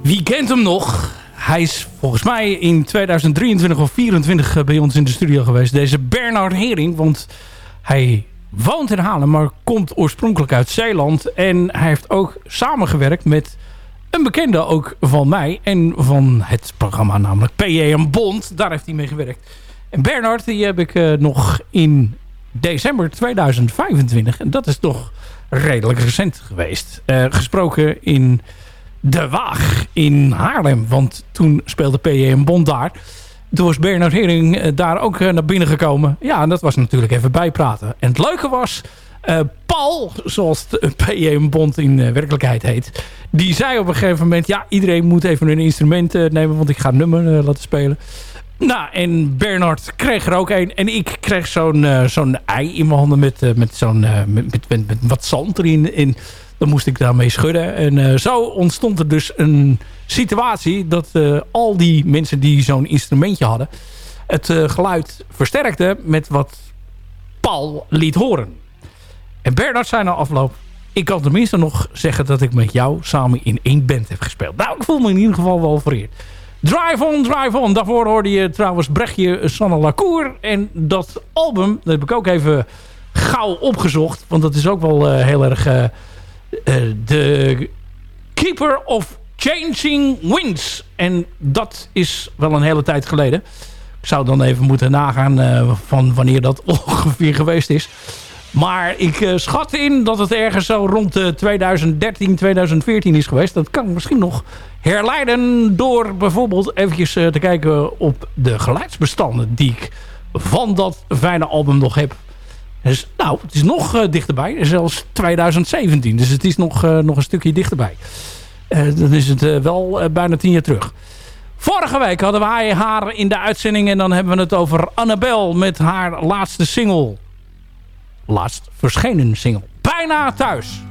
Wie kent hem nog? Hij is volgens mij in 2023 of 2024 bij ons in de studio geweest. Deze Bernard Haering, want hij woont in Haarlem, maar komt oorspronkelijk uit Zeeland. En hij heeft ook samengewerkt met een bekende ook van mij en van het programma, namelijk P.J. Bond. Daar heeft hij mee gewerkt. En Bernard, die heb ik nog in december 2025. En dat is toch redelijk recent geweest. Gesproken in De Waag in Haarlem. Want toen speelde P.J. Bond daar. Toen was Bernard Haering daar ook naar binnen gekomen. Ja, en dat was natuurlijk even bijpraten. En het leuke was, Paul, zoals P.J. Bond in werkelijkheid heet, die zei op een gegeven moment, ja, iedereen moet even een instrument nemen, want ik ga een nummer laten spelen. Nou, en Bernard kreeg er ook een. En ik kreeg zo'n ei in mijn handen met wat zand erin. En dan moest ik daarmee schudden. En zo ontstond er dus een situatie dat al die mensen die zo'n instrumentje hadden, het geluid versterkten met wat Paul liet horen. En Bernard zei na afloop, ik kan tenminste nog zeggen dat ik met jou samen in één band heb gespeeld. Nou, ik voel me in ieder geval wel vereerd. Drive On, Drive On. Daarvoor hoorde je trouwens Brechtje Sanne Lacour. En dat album, dat heb ik ook even gauw opgezocht. Want dat is ook wel heel erg The Keeper of Changing Winds. En dat is wel een hele tijd geleden. Ik zou dan even moeten nagaan van wanneer dat ongeveer geweest is. Maar ik schat in dat het ergens zo rond 2013, 2014 is geweest. Dat kan ik misschien nog herleiden door bijvoorbeeld eventjes te kijken op de geluidsbestanden die ik van dat fijne album nog heb. Dus nou, het is nog dichterbij. Zelfs 2017. Dus het is nog een stukje dichterbij. Dan is het wel bijna 10 jaar terug. Vorige week hadden wij haar in de uitzending. En dan hebben we het over Annabel met haar laatste single. Laatst verschenen single. Bijna thuis.